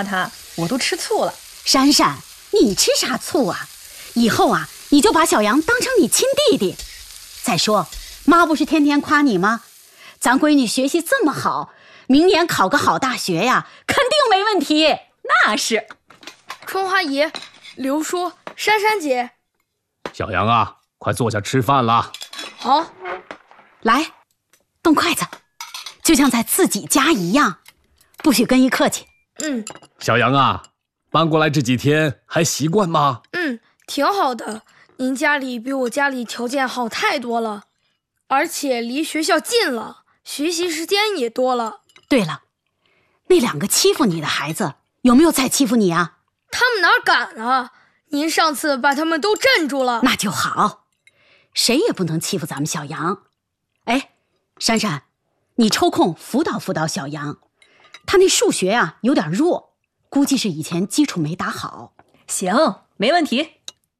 他，我都吃醋了。 珊珊，你吃啥醋啊？以后啊，你就把小杨当成你亲弟弟。再说，妈不是天天夸你吗？咱闺女学习这么好，明年考个好大学呀，肯定没问题。 那是。 春花姨、刘叔、珊珊姐， 小杨啊，快坐下吃饭啦。 好， 来，动筷子，就像在自己家一样，不许跟一客气。 小杨啊，搬过来这几天还习惯吗？ 挺好的。您家里比我家里条件好太多了，而且离学校近了，学习时间也多了。 对了，那2个欺负你的孩子有没有再欺负你啊？ 他们哪敢啊？您上次把他们都镇住了。 那就好，谁也不能欺负咱们小杨。哎，珊珊，你抽空辅导辅导小杨，他那数学啊有点弱，估计是以前基础没打好。 行，没问题。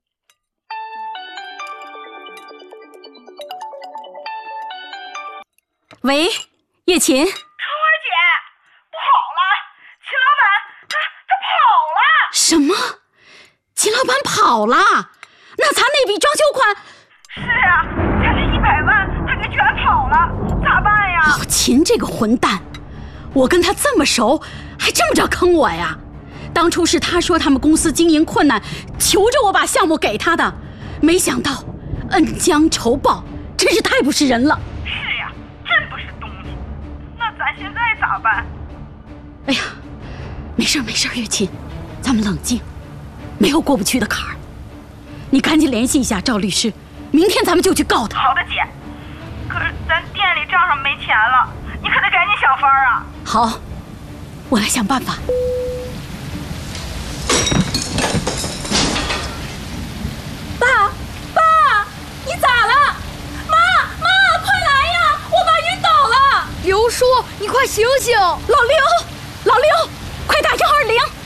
喂，叶琴。 春花姐，不好了，秦老板他跑了。 什么？秦老板跑了？那咱那笔装修款？ 是啊，家里100万他给卷跑了，咋办呀？ 秦这个混蛋，我跟他这么熟，还这么着坑我呀？当初是他说他们公司经营困难，求着我把项目给他的，没想到恩将仇报，真是太不是人了。 是呀，真不是东西。那咱现在咋办？ 哎呀，没事没事，月琴，咱们冷静，没有过不去的坎儿。你赶紧联系一下赵律师，明天咱们就去告他。 好的，姐。可是咱店里账上没钱了，你可得赶紧想法啊。 好，我来想办法。 爸，你咋了？妈，快来呀！我爸晕倒了。 刘叔，你快醒醒！ 老刘，快打120。